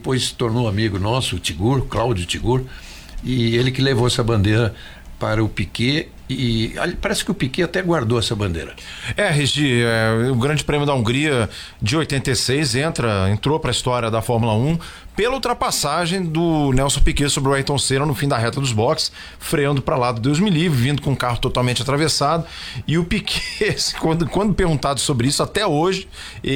depois se tornou amigo nosso, o Tigur, Cláudio Tigur, e ele que levou essa bandeira para o Piquet, e parece que o Piquet até guardou essa bandeira. Regi, o Grande Prêmio da Hungria de 86 entrou para a história da Fórmula 1 pela ultrapassagem do Nelson Piquet sobre o Ayrton Senna no fim da reta dos boxes, freando para lá do Deus me livre, vindo com o carro totalmente atravessado, e o Piquet, quando perguntado sobre isso, até hoje,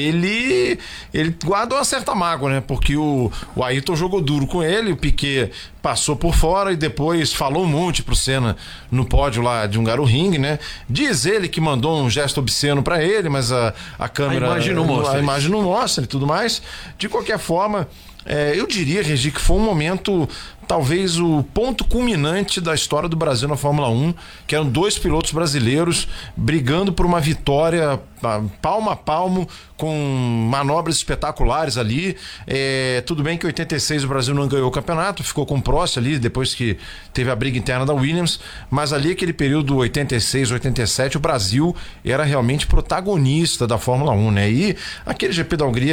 ele guarda uma certa mágoa, né? Porque o Ayrton jogou duro com ele, o Piquet passou por fora e depois falou um monte pro Senna no pódio lá de Hungaroring, né? Diz ele que mandou um gesto obsceno para ele, mas a câmera... A imagem não mostra e tudo mais. De qualquer forma, eu diria, Regi, que foi um momento, talvez o ponto culminante da história do Brasil na Fórmula 1, que eram dois pilotos brasileiros brigando por uma vitória palmo a palmo, com manobras espetaculares ali. Tudo bem que em 86 o Brasil não ganhou o campeonato, ficou com o Prost ali, depois que teve a briga interna da Williams, mas ali aquele período 86, 87, o Brasil era realmente protagonista da Fórmula 1, né? E aquele GP da Hungria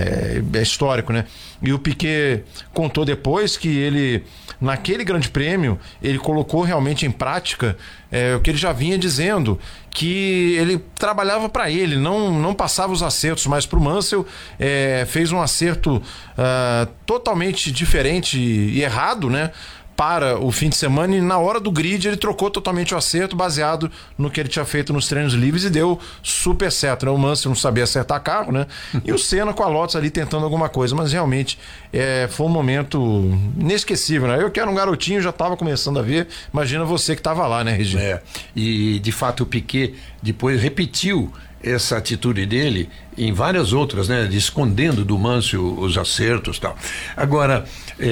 é histórico, né? E o Piquet contou depois que ele, naquele grande prêmio, ele colocou realmente em prática o que ele já vinha dizendo, que ele trabalhava para ele, não passava os acertos mais para o Mansell, fez um acerto totalmente diferente e errado, né? Para o fim de semana, e na hora do grid ele trocou totalmente o acerto baseado no que ele tinha feito nos treinos livres e deu super certo, né? O Mansell não sabia acertar carro, né? E o Senna com a Lotus ali tentando alguma coisa, mas realmente foi um momento inesquecível, né? Eu que era um garotinho, já estava começando a ver, imagina você que estava lá, né, Regina? E de fato o Piquet depois repetiu essa atitude dele em várias outras, né, de escondendo do Mansell os acertos e tal. Agora,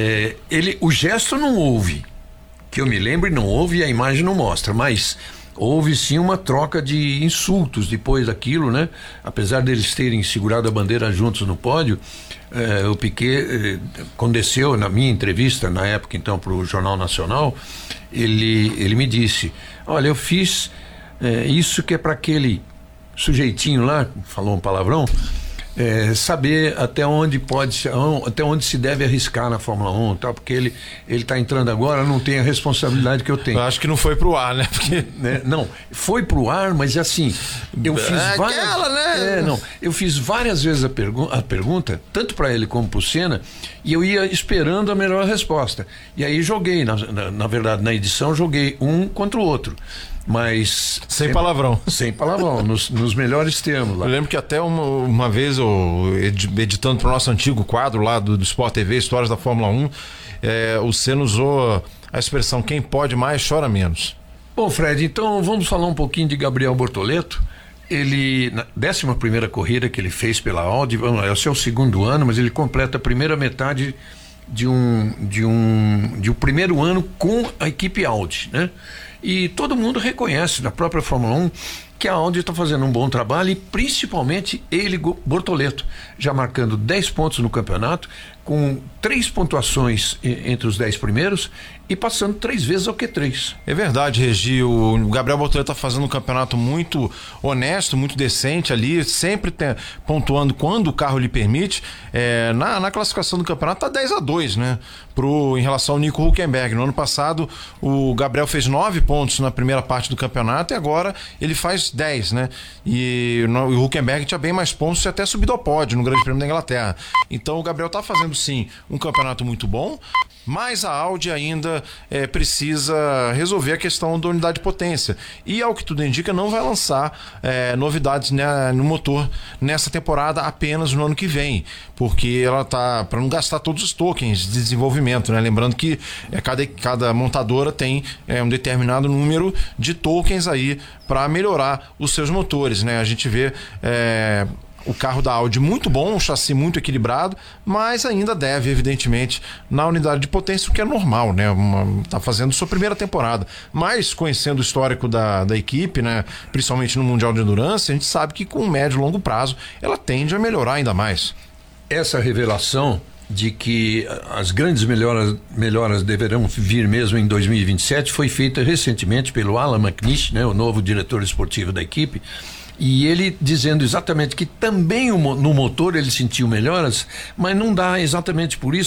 o gesto não houve, que eu me lembro, não houve, e a imagem não mostra, mas houve sim uma troca de insultos depois daquilo, né? Apesar deles terem segurado a bandeira juntos no pódio, o Piquet, quando desceu na minha entrevista, na época então para o Jornal Nacional, ele me disse: olha, eu fiz isso que é para aquele sujeitinho lá, falou um palavrão, saber até onde se deve arriscar na Fórmula 1, tal, porque ele está entrando agora, não tem a responsabilidade que eu tenho. Eu acho que não foi pro ar, né? Porque... Não, foi pro ar, mas assim, eu fiz eu fiz várias vezes a pergunta, tanto para ele como para o Senna, e eu ia esperando a melhor resposta. E aí joguei, na verdade, na edição, joguei um contra o outro. Mas sem palavrão, nos melhores termos lá. Eu lembro que até uma vez eu editando para o nosso antigo quadro lá do Sport TV, Histórias da Fórmula 1, o Senna usou a expressão: quem pode mais chora menos. Bom, Fred, então vamos falar um pouquinho de Gabriel Bortoleto. Ele, na 11ª corrida que ele fez pela Audi, é o seu segundo ano, mas ele completa a primeira metade de um primeiro ano com a equipe Audi, né? E todo mundo reconhece na própria Fórmula 1 que a Audi está fazendo um bom trabalho, e principalmente ele, Bortoleto, já marcando 10 pontos no campeonato, com 3 pontuações entre os 10 primeiros e passando 3 vezes ao Q3. É verdade, Regi, o Gabriel Bortoleto está fazendo um campeonato muito honesto, muito decente ali, sempre pontuando quando o carro lhe permite. Na classificação do campeonato está 10-2, né? Em relação ao Nico Hülkenberg. No ano passado o Gabriel fez 9 pontos na primeira parte do campeonato e agora ele faz 10, né? E o Hülkenberg tinha bem mais pontos e até subido ao pódio no Grande Prêmio da Inglaterra. Então o Gabriel está fazendo sim um campeonato muito bom, mas a Audi ainda precisa resolver a questão da unidade de potência. E, ao que tudo indica, não vai lançar novidades, né, no motor nessa temporada, apenas no ano que vem, porque ela tá para não gastar todos os tokens de desenvolvimento, né? Lembrando que cada montadora tem um determinado número de tokens aí para melhorar os seus motores, né? A gente vê o carro da Audi muito bom, um chassi muito equilibrado, mas ainda deve, evidentemente, na unidade de potência, o que é normal, né? Tá fazendo sua primeira temporada. Mas, conhecendo o histórico da equipe, né? Principalmente no Mundial de Endurance, a gente sabe que com médio e longo prazo ela tende a melhorar ainda mais. Essa revelação de que as grandes melhoras deverão vir mesmo em 2027 foi feita recentemente pelo Alan McNish, né? O novo diretor esportivo da equipe. E ele dizendo exatamente que também no motor ele sentiu melhoras, mas não dá exatamente por isso.